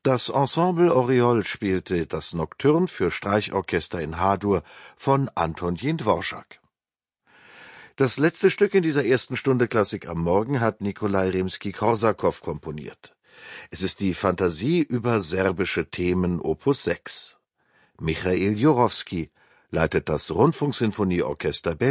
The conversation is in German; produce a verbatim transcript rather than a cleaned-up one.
Das Ensemble Oriol spielte das Nocturne für Streichorchester in H-Dur von Antonin Dvorak. Das letzte Stück in dieser ersten Stunde Klassik am Morgen hat Nikolai Rimski-Korsakow komponiert. Es ist die Fantasie über serbische Themen Opus sechs. Michail Jurowski leitet das Rundfunksinfonieorchester Berlin.